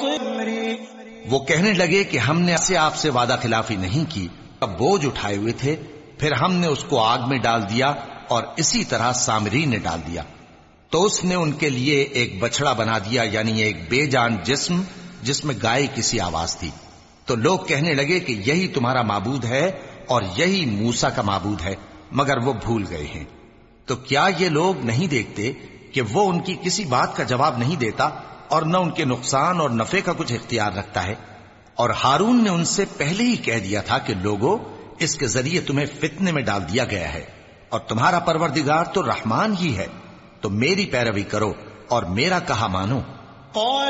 वो कहने लगे कि हमने आपसे वादा खिलाफी नहीं की। अब बोझ उठाए हुए थे, फिर हमने उसको आग में डाल दिया और इसी तरह सामरी ने डाल दिया। तो उसने उनके लिए एक बछड़ा बना दिया, यानी एक बेजान जिस्म जिसमें गाय किसी आवाज थी। तो लोग कहने लगे कि यही तुम्हारा माबूद है और यही मूसा का माबूद है, मगर वो भूल गए हैं। तो क्या ये लोग नहीं देखते कि वो उनकी किसी बात का जवाब नहीं देता और न उनके नुकसान और नफे का कुछ इख्तियार रखता है। और हारून ने उनसे पहले ही कह दिया था कि लोगों, इसके जरिए तुम्हें फितने में डाल दिया गया है और तुम्हारा परवरदिगार तो रहमान ही है, तो मेरी पैरवी करो और मेरा कहा मानो।